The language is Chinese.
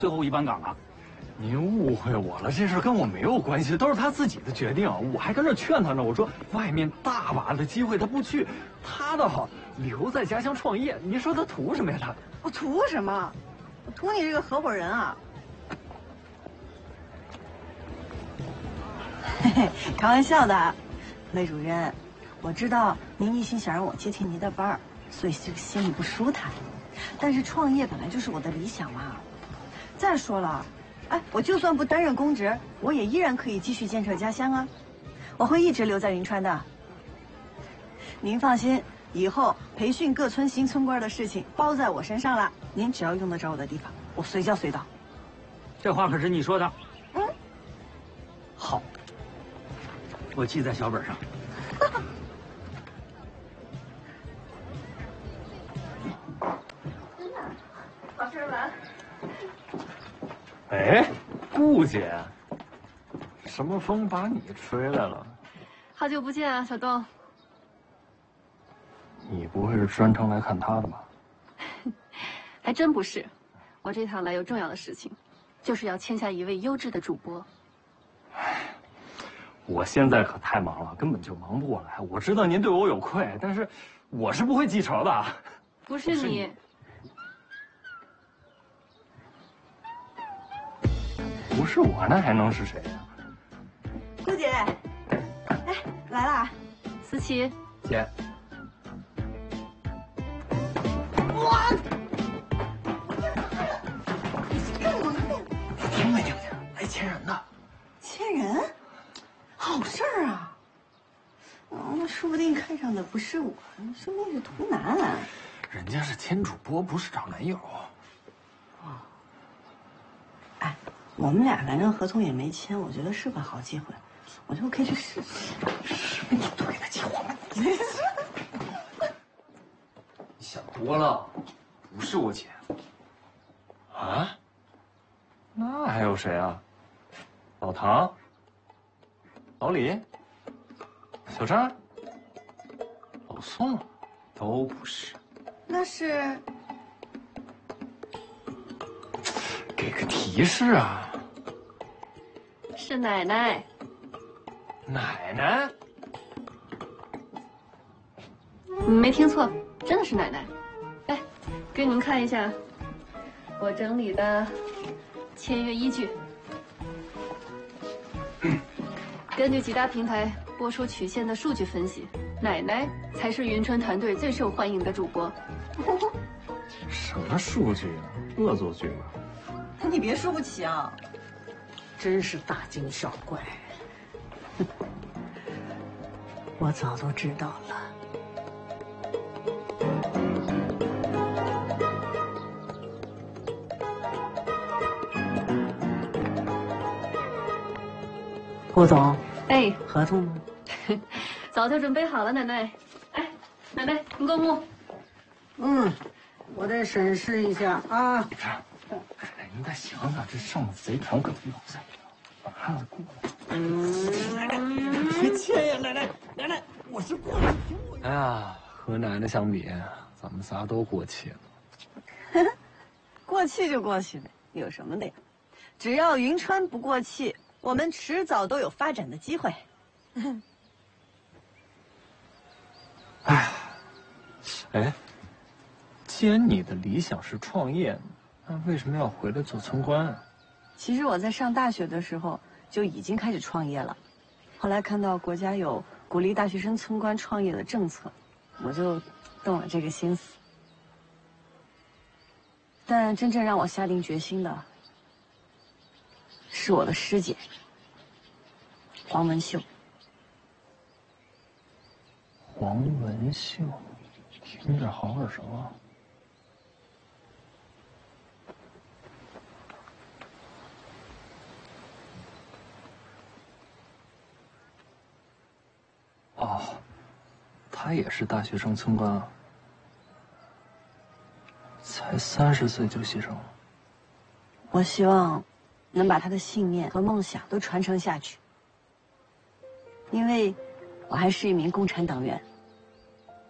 最后一班岗了。 您误会我了，这事跟我没有关系，都是他自己的决定。我还跟这劝他呢，我说外面大把的机会他不去，他倒好留在家乡创业。你说他图什么呀？他我图什么？我图你这个合伙人啊！嘿嘿，开玩笑的，魏主任，我知道您一心想让我接替您的班儿，所以这个心里不舒坦。但是创业本来就是我的理想嘛。再说了。 哎，我就算不担任公职，我也依然可以继续建设家乡啊！我会一直留在云川的。您放心，以后培训各村新村官的事情包在我身上了。您只要用得着我的地方，我随叫随到。 这话可是你说的。 嗯， 好，我记在小本上。 好事完。 哎，顾姐，什么风把你吹来了？ 好久不见啊，小东。 你不会是专程来看他的吧？ 还真不是，我这趟来有重要的事情，就是要签下一位优质的主播。 唉，我现在可太忙了，根本就忙不过来。我知道您对我有愧，但是我是不会记仇的。 不是你。 不是我，那还能是谁呀？ 顾姐，哎，来啦！ 思琪， 姐， 哇！ 听没听见？来签人的。 签人？好事儿啊！那说不定看上的不是我，说不定是图南。 人家是签主播，不是找男友。 哎。 我们俩反正合同也没签，我觉得是个好机会，我觉得我可以去试试。是你推得起我吗？ 你想多了，不是我姐。啊？那还有谁啊？老唐、老李、小张、老宋，都不是。 那是？ 给个提示啊！ 是奶奶。 奶奶？ 你没听错，真的是奶奶。来，给你们看一下我整理的签约依据。根据几大平台播出曲线的数据分析，奶奶才是云川团队最受欢迎的主播。 什么数据啊？恶作剧吧？ 你别输不起啊！ 真是大惊小怪，我早都知道了。顾总， 哎， 合同呢？ 早就准备好了，奶奶。哎，奶奶，你过目。 嗯，我再审视一下啊。 奶奶，您再想想，这上贼船可不能再把汉子过来。别签呀，奶奶，奶奶，我是过来听我。哎呀，和奶奶相比，咱们仨都过气了。 过气就过气呗，有什么的呀？只要云川不过气，我们迟早都有发展的机会。 哎，既然你的理想是创业，那为什么要回来做村官啊？ 其实我在上大学的时候就已经开始创业了，后来看到国家有鼓励大学生村官创业的政策，我就动了这个心思。但真正让我下定决心的，是我的师姐黄文秀。 黄文秀，听着好耳熟啊。哦，他也是大学生村官啊，才30岁就牺牲了。 我希望能把他的信念和梦想都传承下去，因为我还是一名共产党员。